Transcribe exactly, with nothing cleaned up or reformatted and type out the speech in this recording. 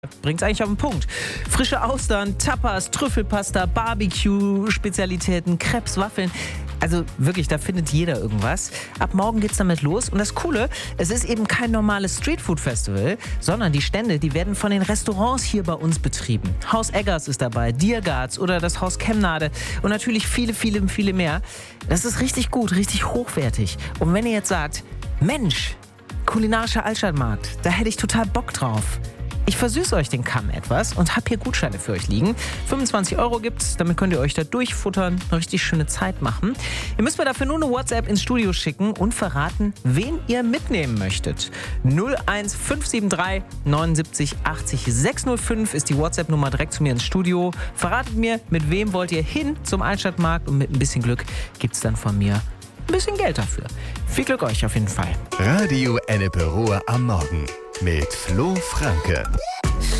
Bringt's eigentlich auf den Punkt. Frische Austern, Tapas, Trüffelpasta, Barbecue-Spezialitäten, Crepes, Waffeln. Also wirklich, da findet jeder irgendwas. Ab morgen geht's damit los. Und das Coole, es ist eben kein normales Streetfood-Festival, sondern die Stände, die werden von den Restaurants hier bei uns betrieben. Haus Eggers ist dabei, Diergarts oder das Haus Kemnade und natürlich viele, viele, viele mehr. Das ist richtig gut, richtig hochwertig. Und wenn ihr jetzt sagt, Mensch, kulinarischer Altstadtmarkt, da hätte ich total Bock drauf. Ich versüße euch den Kamm etwas und habe hier Gutscheine für euch liegen. fünfundzwanzig Euro gibt's, damit könnt ihr euch da durchfuttern, eine richtig schöne Zeit machen. Ihr müsst mir dafür nur eine WhatsApp ins Studio schicken und verraten, wen ihr mitnehmen möchtet. null eins fünf sieben drei neunundsiebzig achtzig sechshundertfünf ist die WhatsApp-Nummer direkt zu mir ins Studio. Verratet mir, mit wem wollt ihr hin zum Altstadtmarkt und mit ein bisschen Glück gibt's dann von mir ein bisschen Geld dafür. Viel Glück euch auf jeden Fall. Radio Ennepe Ruhr am Morgen mit Flo Franke.